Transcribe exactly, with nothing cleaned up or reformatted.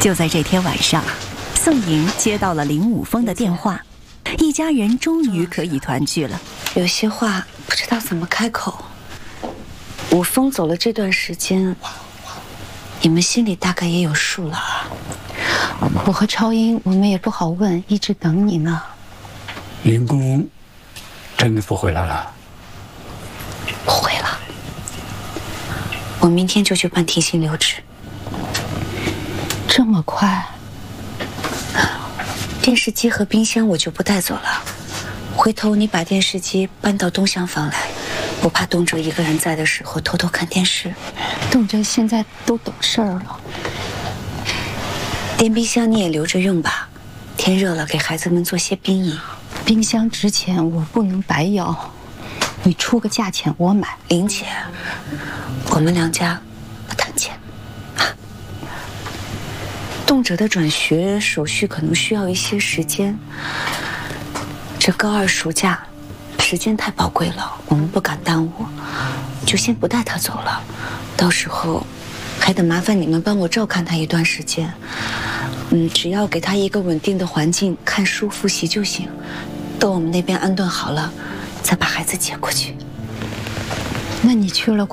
就在这天晚上，宋莹接到了林武峰的电话，一家人终于可以团聚了。 有些话不知道怎么开口。武峰走了这段时间，你们心里大概也有数了。 我和超英，我们也不好问，一直等你呢。 林公真的不回来了？ 不回了。我明天就去办停薪留职。 这么快？ 电视机和冰箱我就不带走了。回头你把电视机搬到东厢房来，我怕东哲一个人在的时候偷偷看电视。 东哲现在都懂事儿了。 电冰箱你也留着用吧，天热了给孩子们做些冰饮。 冰箱值钱，我不能白要，你出个价钱我买。 林姐，我们梁家不谈钱啊。动辄的转学手续可能需要一些时间，这高二暑假时间太宝贵了，我们不敢耽误，就先不带他走了。到时候还得麻烦你们帮我照看他一段时间。嗯，只要给他一个稳定的环境，看书复习就行。等我们那边安顿好了，再把孩子接过去。 那你去了广